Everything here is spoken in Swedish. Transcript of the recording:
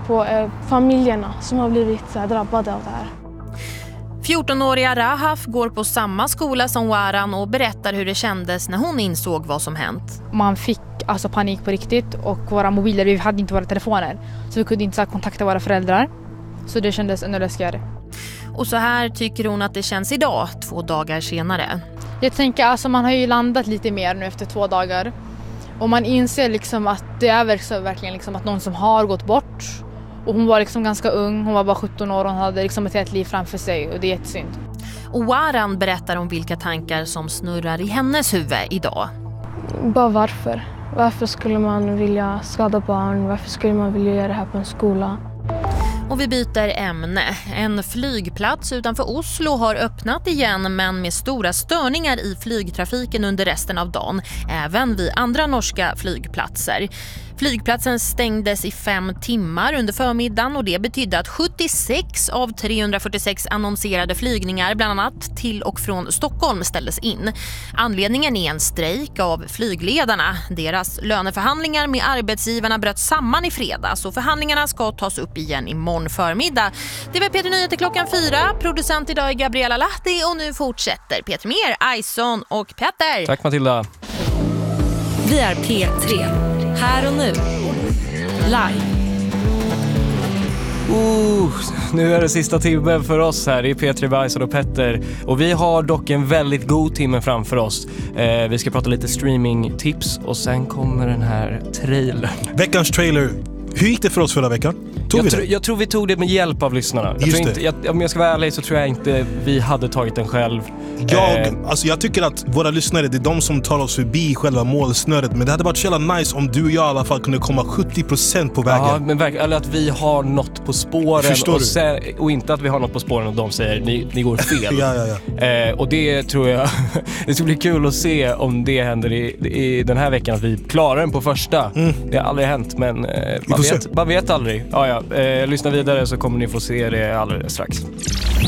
på familjerna som har blivit så här, drabbade av det här. 14-åriga Rahaf går på samma skola som Waran och berättar hur det kändes när hon insåg vad som hänt. Man fick alltså panik på riktigt och våra mobiler, vi hade inte våra telefoner. Så vi kunde inte kontakta våra föräldrar. Så det kändes ännu läskigare. Och så här tycker hon att det känns idag, 2 dagar senare. Jag tänker alltså man har ju landat lite mer nu efter 2 dagar. Och man inser liksom att det är verkligen liksom att någon som har gått bort. Och hon var liksom ganska ung, hon var bara 17 år och hon hade liksom ett helt liv framför sig och det är jättesynd. Och Waran berättar om vilka tankar som snurrar i hennes huvud idag. Bara varför? Varför skulle man vilja skada barn? Varför skulle man vilja göra det här på en skola? Och vi byter ämne. En flygplats utanför Oslo har öppnat igen men med stora störningar i flygtrafiken under resten av dagen. Även vid andra norska flygplatser. Flygplatsen stängdes i 5 timmar under förmiddagen och det betydde att 76 av 346 annonserade flygningar bland annat till och från Stockholm ställdes in. Anledningen är en strejk av flygledarna. Deras löneförhandlingar med arbetsgivarna bröt samman i fredags och förhandlingarna ska tas upp igen imorgon förmiddag. Det var P3 Nyheter klockan 4. Producent idag är Gabriella Lahti och nu fortsätter Peter Mer, Aison och Petter. Tack Matilda. Vi är P3. Här och nu. Live. Nu är det sista timmen för oss här i P3 Bajson och Petter. Och vi har dock en väldigt god timme framför oss. Vi ska prata lite streamingtips och sen kommer den här trailern. Veckans trailer. Hur gick det för oss förra veckan? Jag tror vi tog det med hjälp av lyssnarna. Om jag ska vara ärlig så tror jag inte vi hade tagit den själv. Jag tycker att våra lyssnare, det är de som tar oss förbi själva målsnöret. Men det hade varit så jävla nice om du och jag i alla fall kunde komma 70% på vägen. Ja, men eller att vi har något på spåren och inte att vi har något på spåren och de säger ni går fel. Ja. Och det tror jag det ska bli kul att se om det händer i den här veckan att vi klarar den på första. Det har aldrig hänt, men man vet aldrig. Lyssna vidare så kommer ni få se det alldeles strax.